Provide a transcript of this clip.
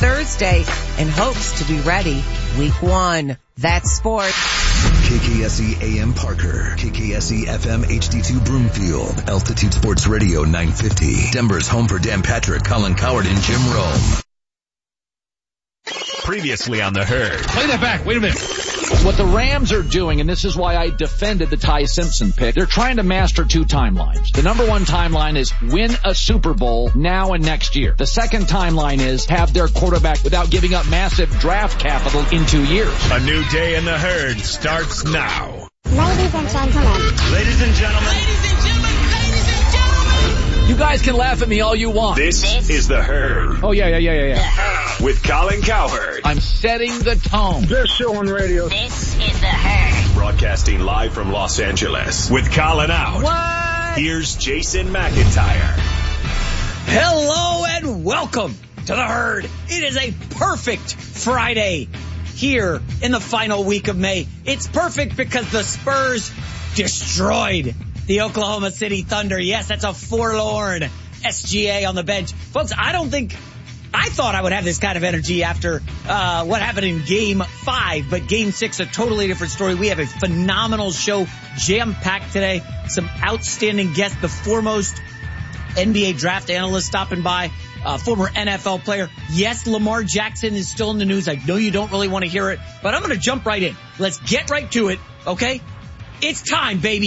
Thursday and hopes to be ready week 1. That's sports. KKSE AM Parker, KKSE FM HD2 Broomfield, Altitude Sports Radio 950, Denver's home for Dan Patrick, Colin Cowherd, and Jim Rome. Previously on The Herd. Play that back. Wait a minute. What the Rams are doing, and this is why I defended the Ty Simpson pick, they're trying to master 2 timelines. The number 1 timeline is win a Super Bowl now and next year. The second timeline is have their quarterback without giving up massive draft capital in 2 years. A new day in The Herd starts now. Ladies and gentlemen. Ladies and gentlemen. Ladies and gentlemen. Ladies and gentlemen. You guys can laugh at me all you want. This is The Herd. Oh, yeah. With Colin Cowherd. I'm setting the tone. Best show on radio. This is The Herd. Broadcasting live from Los Angeles. With Colin out. What? Here's Jason McIntyre. Hello and welcome to The Herd. It is a perfect Friday here in the final week of May. It's perfect because the Spurs destroyed the Oklahoma City Thunder. Yes, that's a forlorn SGA on the bench. Folks, I thought I would have this kind of energy after what happened in Game 5, but Game 6, a totally different story. We have a phenomenal show jam-packed today. Some outstanding guests, the foremost NBA draft analyst stopping by, former NFL player. Yes, Lamar Jackson is still in the news. I know you don't really want to hear it, but I'm going to jump right in. Let's get right to it, okay? It's time, baby.